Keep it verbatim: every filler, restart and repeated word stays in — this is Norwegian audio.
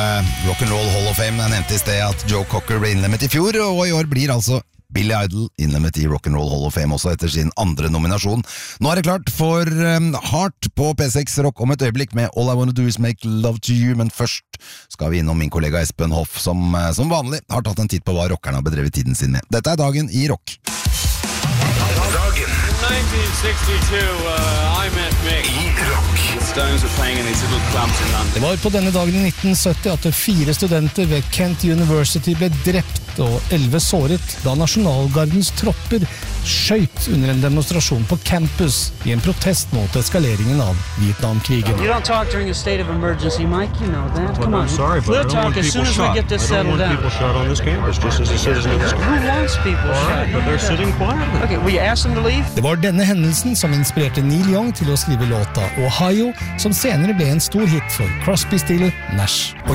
Rock'n'Roll Hall of Fame. Jeg nevnte i sted at Joe Cocker ble innlemmet i fjor, og i år blir altså Billy Idol innlemmet i Rock'n'Roll Hall of Fame også etter sin andre nominasjon. Nå er det klart for um, Heart på P seks Rock om et øyeblikk med All I Wanna Do Is Make Love To You, men først skal vi innom min kollega Espen Hoff, som uh, som vanlig har tatt en titt på hva rockerne har bedrevet tiden sin med. Dette er dagen i rock. Dagen nineteen sixty-two, uh, I Met Mick. i rock. Stones were playing in these little clubs in London. Det var på denne dagen i nitten sytti at fire studenter ved Kent University ble drept og elleve såret da nasjonalgardens tropper skjøt under en demonstrasjon på campus i en protest mot eskaleringen av Vietnamkrigen. You don't talk during a state of emergency, Mike. You know that. Come Well, on. I'm sorry, but we'll I don't talk want as soon people as shot. we get this I don't settled want down. people shot on this campus, just as a citizen of this campus. Who wants people All shot? right, but they're sitting quietly. Okay, will you ask them to leave? Det var denne hendelsen som inspirerte Neil Young til å skrive låta Ohio, som senere ble en stor hit for Crosby, Still, Nash og